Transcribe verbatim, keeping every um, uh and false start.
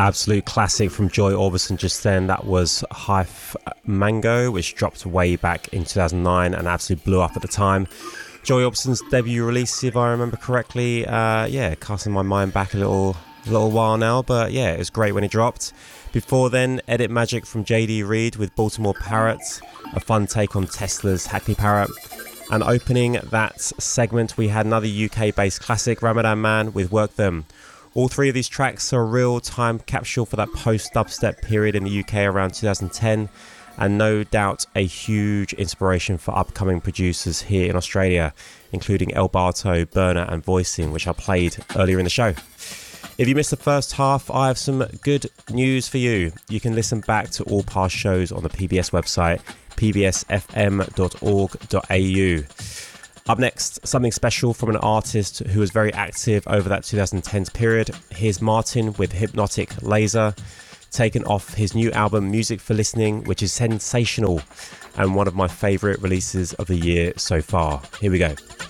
Absolute classic from Joy Orbison just then. That was Hive Mango, which dropped way back in two thousand nine and absolutely blew up at the time. Joy Orbison's debut release, if I remember correctly. Uh, yeah, casting my mind back a little, a little while now, but yeah, it was great when it dropped. Before then, Edit Magic from J D Reed with Baltimore Parrot, a fun take on Tesla's Hackney Parrot. And opening that segment, we had another U K-based classic, Ramadan Man with Work Them. All three of these tracks are a real time capsule for that post-dubstep period in the U K around two thousand ten, and no doubt a huge inspiration for upcoming producers here in Australia, including El Barto, Burner and Voicing, which I played earlier in the show. If you missed the first half, I have some good news for you. You can listen back to all past shows on the P B S website, p b s f m dot org dot a u. Up next, something special from an artist who was very active over that twenty tens period. Here's Martin with Hypnotic Laser, taken off his new album Music for Listening, which is sensational and one of my favourite releases of the year so far. Here we go.